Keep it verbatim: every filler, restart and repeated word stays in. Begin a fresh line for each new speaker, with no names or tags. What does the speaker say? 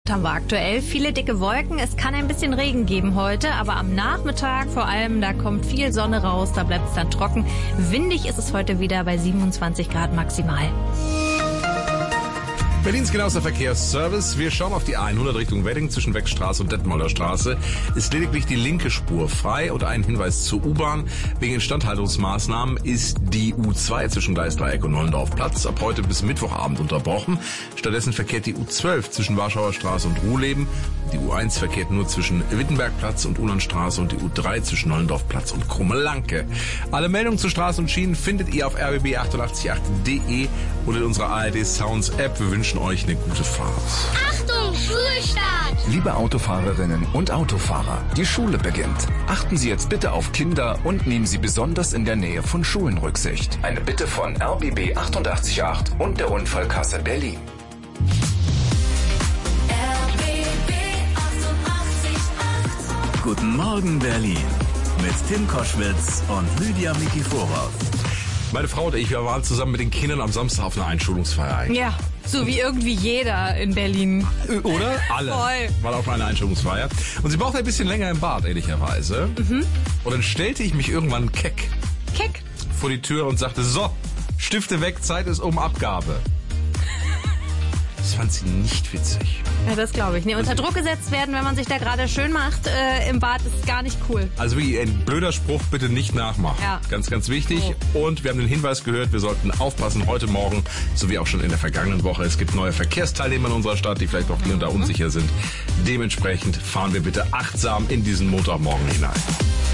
Luft haben wir aktuell. Viele dicke Wolken. Es kann ein bisschen Regen geben heute, aber am Nachmittag vor allem, da kommt viel Sonne raus, da bleibt es dann trocken. Windig ist es heute wieder bei siebenundzwanzig Grad maximal.
Berlins genauester Verkehrsservice. Wir schauen auf die hundert Richtung Wedding zwischen Weckstraße und Detmolder Straße. Ist lediglich die linke Spur frei und ein Hinweis zur U-Bahn. Wegen Instandhaltungsmaßnahmen ist die U zwei zwischen Gleisdreieck und Nollendorfplatz ab heute bis Mittwochabend unterbrochen. Stattdessen verkehrt die U zwölf zwischen Warschauer Straße und Ruhleben. Die U eins verkehrt nur zwischen Wittenbergplatz und Ulandstraße und die U drei zwischen Nollendorfplatz und Krummelanke. Alle Meldungen zu Straßen und Schienen findet ihr auf r b b acht acht acht punkt d e oder in unserer A R D Sounds App. Wir wünschen euch eine gute Fahrt.
Achtung, Schulstart!
Liebe Autofahrerinnen und Autofahrer, die Schule beginnt. Achten Sie jetzt bitte auf Kinder und nehmen Sie besonders in der Nähe von Schulen Rücksicht. Eine Bitte von R B B achtundachtzig Komma acht und der Unfallkasse Berlin.
Guten Morgen Berlin mit Tim Koschwitz und Lydia Mikiforov.
Meine Frau und ich, wir waren zusammen mit den Kindern am Samstag auf einer Einschulungsfeier.
Ja, so wie irgendwie jeder in Berlin.
Oder? Alle
Voll.
waren auf einer Einschulungsfeier. Und sie brauchte ein bisschen länger im Bad, ehrlicherweise. Mhm. Und dann stellte ich mich irgendwann keck,
Keck.
vor die Tür und sagte, so, Stifte weg, Zeit ist um Abgabe. Das fand sie nicht witzig.
Ja, das glaube ich. Nee, unter Druck gesetzt werden, wenn man sich da gerade schön macht äh, im Bad, ist gar nicht cool.
Also wie ein blöder Spruch, bitte nicht nachmachen.
Ja.
Ganz, ganz wichtig. Oh. Und wir haben den Hinweis gehört, wir sollten aufpassen heute Morgen, sowie auch schon in der vergangenen Woche. Es gibt neue Verkehrsteilnehmer in unserer Stadt, die vielleicht auch hier und da unsicher sind. Dementsprechend fahren wir bitte achtsam in diesen Montagmorgen hinein.